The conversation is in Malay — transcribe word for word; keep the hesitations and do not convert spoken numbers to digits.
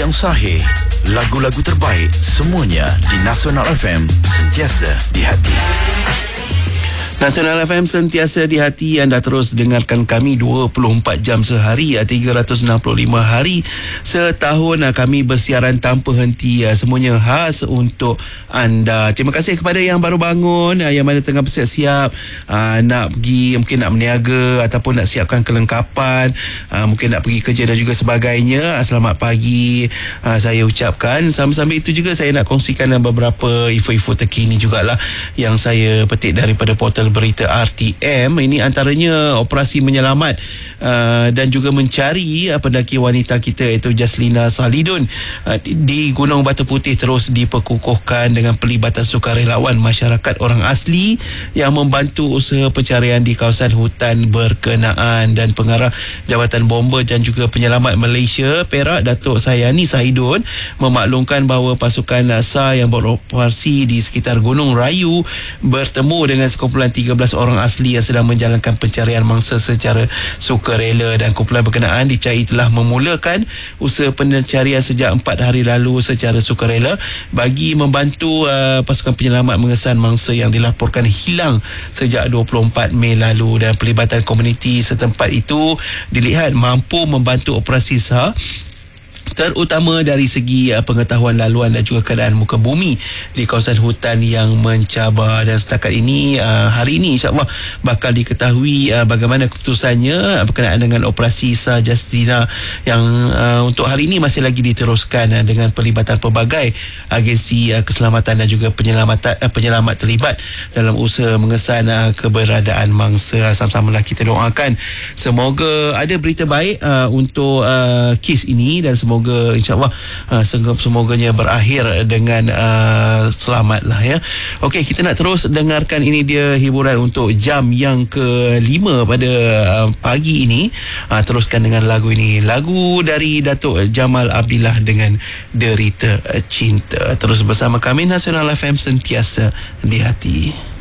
yang sahih, lagu-lagu terbaik, semuanya di Nasional F M, sentiasa di hati. Nasional F M sentiasa di hati. Anda terus dengarkan kami dua puluh empat jam sehari, tiga ratus enam puluh lima hari setahun. Kami bersiaran tanpa henti, semuanya khas untuk anda. Terima kasih kepada yang baru bangun, yang mana tengah bersiap-siap nak pergi, mungkin nak berniaga ataupun nak siapkan kelengkapan, mungkin nak pergi kerja dan juga sebagainya. Selamat pagi saya ucapkan. Sambil-sambil itu juga saya nak kongsikan beberapa info-info terkini jugalah yang saya petik daripada portal berita R T M. Ini antaranya operasi menyelamat uh, dan juga mencari uh, pendaki wanita kita iaitu Jaslina Salidun uh, di Gunung Batu Putih terus diperkukuhkan dengan pelibatan sukarelawan masyarakat orang asli yang membantu usaha pencarian di kawasan hutan berkenaan. Dan Pengarah Jabatan Bomber dan juga Penyelamat Malaysia Perak, Datuk Sayani Sahidun, memaklumkan bahawa pasukan S A R yang beroperasi di sekitar Gunung Rayu bertemu dengan sekumpulan tiga belas orang asli yang sedang menjalankan pencarian mangsa secara sukarela. Dan kumpulan berkenaan dicari telah memulakan usaha pencarian sejak empat hari lalu secara sukarela bagi membantu uh, pasukan penyelamat mengesan mangsa yang dilaporkan hilang sejak dua puluh empat Mei lalu. Dan pelibatan komuniti setempat itu dilihat mampu membantu operasi S A R, terutama dari segi uh, pengetahuan laluan dan juga keadaan muka bumi di kawasan hutan yang mencabar. Dan setakat ini uh, hari ini insyaAllah bakal diketahui uh, bagaimana keputusannya uh, berkenaan dengan operasi S A R Jaslina yang uh, untuk hari ini masih lagi diteruskan uh, dengan pelibatan pelbagai agensi uh, keselamatan dan juga penyelamatan uh, penyelamat terlibat dalam usaha mengesan uh, keberadaan mangsa. Sama-samalah kita doakan semoga ada berita baik uh, untuk uh, kes ini dan semoga Semoga insyaAllah uh, semoganya berakhir dengan uh, selamat lah ya. Okey, kita nak terus dengarkan, ini dia hiburan untuk jam yang kelima pada uh, pagi ini. uh, Teruskan dengan lagu ini, lagu dari Datuk Jamal Abdillah dengan Derita Cinta. Terus bersama kami, Nasional F M sentiasa di hati.